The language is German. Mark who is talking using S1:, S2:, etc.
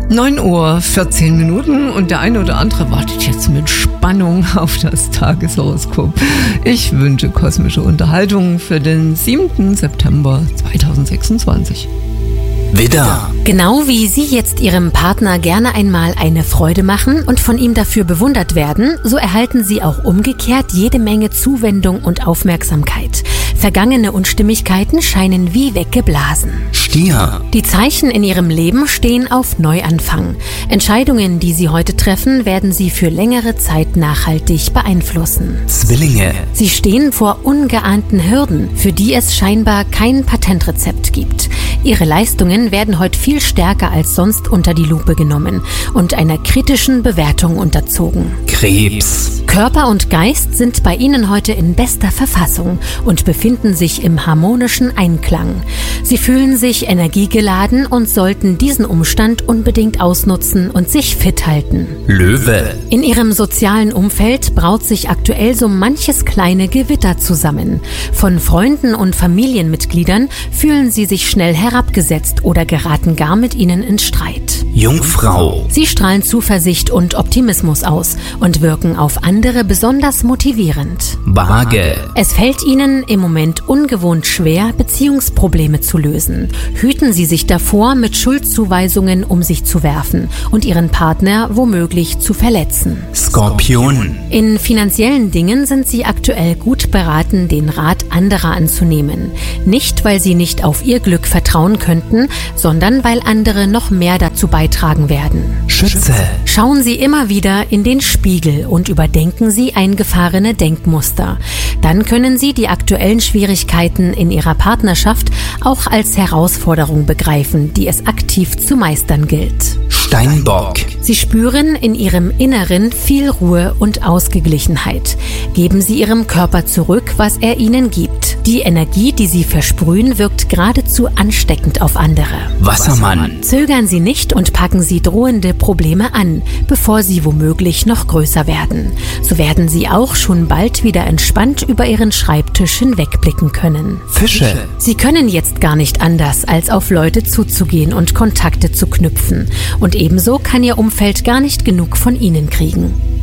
S1: 9:14 und der eine oder andere wartet jetzt mit Spannung auf das Tageshoroskop. Ich wünsche kosmische Unterhaltung für den 7. September 2026.
S2: Widder.
S3: Genau wie Sie jetzt Ihrem Partner gerne einmal eine Freude machen und von ihm dafür bewundert werden, so erhalten Sie auch umgekehrt jede Menge Zuwendung und Aufmerksamkeit. Vergangene Unstimmigkeiten scheinen wie weggeblasen.
S2: Stier.
S3: Die Zeichen in Ihrem Leben stehen auf Neuanfang. Entscheidungen, die Sie heute treffen, werden Sie für längere Zeit nachhaltig beeinflussen.
S2: Zwillinge.
S3: Sie stehen vor ungeahnten Hürden, für die es scheinbar kein Patentrezept gibt. Ihre Leistungen werden heute viel stärker als sonst unter die Lupe genommen und einer kritischen Bewertung unterzogen.
S2: Krebs.
S3: Körper und Geist sind bei Ihnen heute in bester Verfassung und befinden sich im harmonischen Einklang. Sie fühlen sich energiegeladen und sollten diesen Umstand unbedingt ausnutzen und sich fit halten.
S2: Löwe.
S3: In Ihrem sozialen Umfeld braut sich aktuell so manches kleine Gewitter zusammen. Von Freunden und Familienmitgliedern fühlen Sie sich schnell herabgesetzt oder geraten gar mit ihnen in Streit.
S2: Jungfrau.
S3: Sie strahlen Zuversicht und Optimismus aus und wirken auf andere besonders motivierend.
S2: Waage.
S3: Es fällt Ihnen im Moment ungewohnt schwer, Beziehungsprobleme zu lösen. Hüten Sie sich davor, mit Schuldzuweisungen um sich zu werfen und Ihren Partner womöglich zu verletzen.
S2: Skorpion.
S3: In finanziellen Dingen sind Sie aktuell gut beraten, den Rat anderer anzunehmen. Nicht, weil Sie nicht auf Ihr Glück vertrauen könnten, sondern weil andere noch mehr dazu beitragen werden.
S2: Schütze.
S3: Schauen Sie immer wieder in den Spiegel und überdenken Sie eingefahrene Denkmuster. Dann können Sie die aktuellen Schwierigkeiten in Ihrer Partnerschaft auch als Herausforderung begreifen, die es aktiv zu meistern gilt.
S2: Steinbock.
S3: Sie spüren in Ihrem Inneren viel Ruhe und Ausgeglichenheit. Geben Sie Ihrem Körper zurück, was er Ihnen gibt. Die Energie, die Sie versprühen, wirkt geradezu ansteckend auf andere.
S2: Wassermann.
S3: Zögern Sie nicht und packen Sie drohende Probleme an, bevor sie womöglich noch größer werden. So werden Sie auch schon bald wieder entspannt über Ihren Schreibtisch hinwegblicken können.
S2: Fische.
S3: Sie können jetzt gar nicht anders, als auf Leute zuzugehen und Kontakte zu knüpfen. Und ebenso kann Ihr Umfeld gar nicht genug von Ihnen kriegen.